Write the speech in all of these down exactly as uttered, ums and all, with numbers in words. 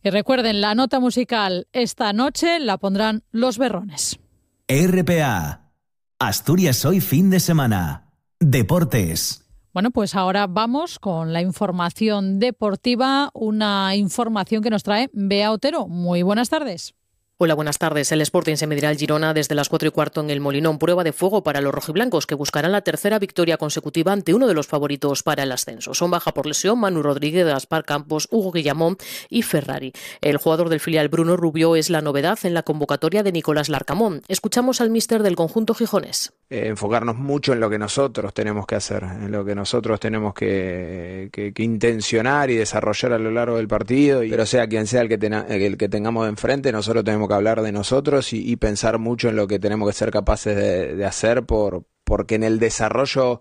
Y recuerden, la nota musical esta noche la pondrán Los Berrones. R P A, Asturias Hoy fin de semana. Deportes. Bueno, pues ahora vamos con la información deportiva, una información que nos trae Bea Otero. Muy buenas tardes. Hola, buenas tardes. El Sporting se medirá al Girona desde las cuatro y cuarto en el Molinón. Prueba de fuego para los rojiblancos, que buscarán la tercera victoria consecutiva ante uno de los favoritos para el ascenso. Son baja por lesión Manu Rodríguez, Gaspar Campos, Hugo Guillamón y Ferrari. El jugador del filial Bruno Rubio es la novedad en la convocatoria de Nicolás Larcamón. Escuchamos al míster del conjunto gijonés. Eh, enfocarnos mucho en lo que nosotros tenemos que hacer, en lo que nosotros tenemos que, que, que intencionar y desarrollar a lo largo del partido. Y, pero sea quien sea el que, tena, el que tengamos enfrente, nosotros tenemos que hablar de nosotros y, y pensar mucho en lo que tenemos que ser capaces de, de hacer por porque en el desarrollo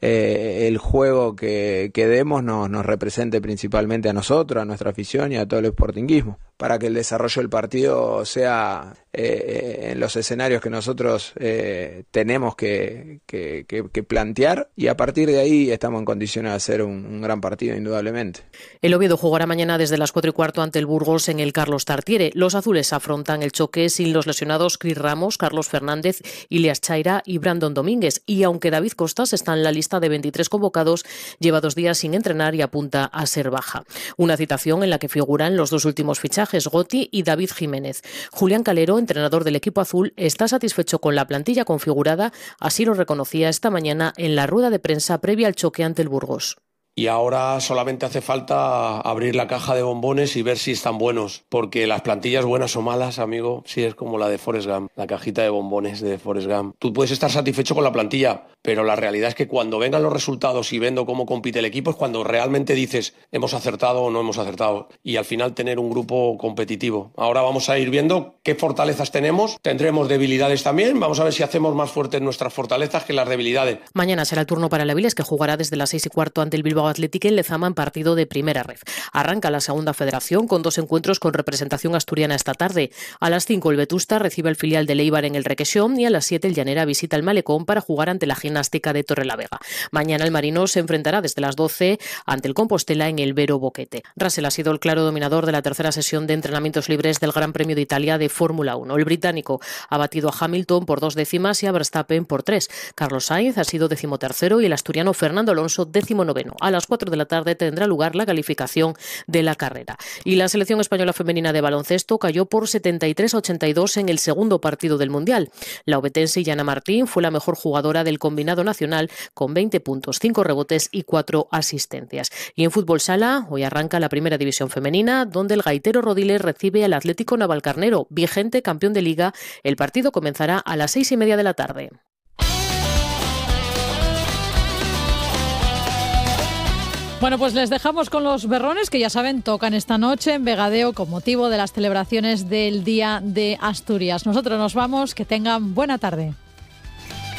eh, el juego que, que demos nos, nos represente principalmente a nosotros, a nuestra afición y a todo el sportinguismo, para que el desarrollo del partido sea eh, en los escenarios que nosotros eh, tenemos que, que, que, que plantear, y a partir de ahí estamos en condiciones de hacer un, un gran partido, indudablemente. El Oviedo jugará mañana desde las cuatro y cuarto ante el Burgos en el Carlos Tartiere. Los azules afrontan el choque sin los lesionados Cris Ramos, Carlos Fernández, Ilias Chaira y Brandon Domínguez. Y aunque David Costas está en la lista de veintitrés convocados, lleva dos días sin entrenar y apunta a ser baja. Una citación en la que figuran los dos últimos fichajes, Gotti y David Jiménez. Julián Calero, entrenador del equipo azul, está satisfecho con la plantilla configurada, así lo reconocía esta mañana en la rueda de prensa previa al choque ante el Burgos. Y ahora solamente hace falta abrir la caja de bombones y ver si están buenos, porque las plantillas buenas o malas, amigo, sí es como la de Forrest Gump, la cajita de bombones de Forrest Gump. Tú puedes estar satisfecho con la plantilla, pero la realidad es que cuando vengan los resultados y viendo cómo compite el equipo es cuando realmente dices hemos acertado o no hemos acertado, y al final tener un grupo competitivo. Ahora vamos a ir viendo qué fortalezas tenemos, tendremos debilidades también, vamos a ver si hacemos más fuertes nuestras fortalezas que las debilidades. Mañana será el turno para el Avilés, que jugará desde las seis y cuarto ante el Bilbao Athletic en Lezama en partido de primera ref. Arranca la segunda federación con dos encuentros con representación asturiana esta tarde. A las cinco el Vetusta recibe al filial de Eibar en el Requesión y a las siete el Llanera visita el Malecón para jugar ante la gimnástica de Torrelavega. Mañana el Marino se enfrentará desde las doce ante el Compostela en el Vero Boquete. Russell ha sido el claro dominador de la tercera sesión de entrenamientos libres del Gran Premio de Italia de Fórmula uno. El británico ha batido a Hamilton por dos décimas y a Verstappen por tres. Carlos Sainz ha sido decimotercero y el asturiano Fernando Alonso décimo noveno. A las cuatro de la tarde tendrá lugar la calificación de la carrera. Y la selección española femenina de baloncesto cayó por setenta y tres a ochenta y dos en el segundo partido del Mundial. La obetense Yana Martín fue la mejor jugadora del combinado nacional con veinte puntos, cinco rebotes y cuatro asistencias. Y en fútbol sala, hoy arranca la primera división femenina, donde el gaitero Rodiles recibe al Atlético Navalcarnero, vigente campeón de liga. El partido comenzará a las seis y media de la tarde. Bueno, pues les dejamos con los berrones, que ya saben, tocan esta noche en Vegadeo con motivo de las celebraciones del Día de Asturias. Nosotros nos vamos, que tengan buena tarde.